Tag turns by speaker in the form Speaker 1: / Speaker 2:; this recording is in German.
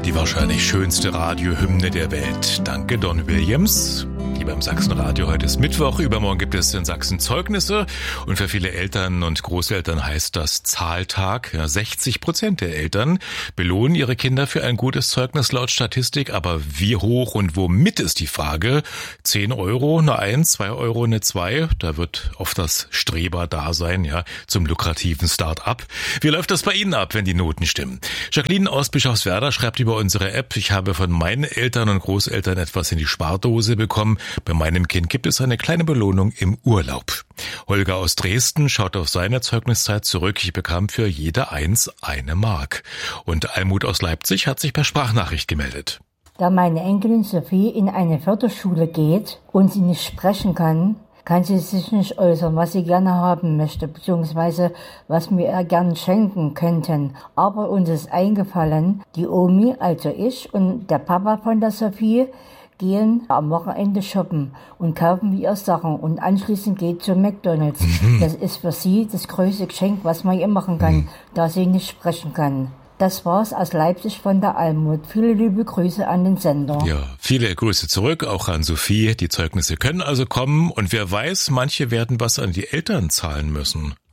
Speaker 1: Die wahrscheinlich schönste Radiohymne der Welt. Danke, Don Williams. Hier beim Sachsenradio. Heute ist Mittwoch. Übermorgen gibt es in Sachsen Zeugnisse. Und für viele Eltern und Großeltern heißt das Zahltag. Ja, 60% der Eltern belohnen ihre Kinder für ein gutes Zeugnis laut Statistik. Aber wie hoch und womit ist die Frage? 10 Euro, eine 1, 2 Euro, eine 2. Da wird oft das Streber-Dasein, ja, zum lukrativen Start-up. Wie läuft das bei Ihnen ab, wenn die Noten stimmen? Jacqueline aus Bischofswerda schreibt über unsere App: Ich habe von meinen Eltern und Großeltern etwas in die Spardose bekommen. Bei meinem Kind gibt es eine kleine Belohnung im Urlaub. Holger aus Dresden schaut auf seine Zeugniszeit zurück. Ich bekam für jede 1 eine Mark. Und Almut aus Leipzig hat sich per Sprachnachricht gemeldet.
Speaker 2: Da meine Enkelin Sophie in eine Förderschule geht und sie nicht sprechen kann sie sich nicht äußern, was sie gerne haben möchte, beziehungsweise was wir gerne schenken könnten. Aber uns ist eingefallen, die Omi, also ich und der Papa von der Sophie, gehen am Wochenende shoppen und kaufen wir Sachen und anschließend geht zu McDonald's. Das ist für sie das größte Geschenk, was man ihr machen kann, da sie nicht sprechen kann. Das war's aus Leipzig von der Almut. Viele liebe Grüße an den Sender.
Speaker 1: Ja, viele Grüße zurück, auch an Sophie. Die Zeugnisse können also kommen und wer weiß, manche werden was an die Eltern zahlen müssen.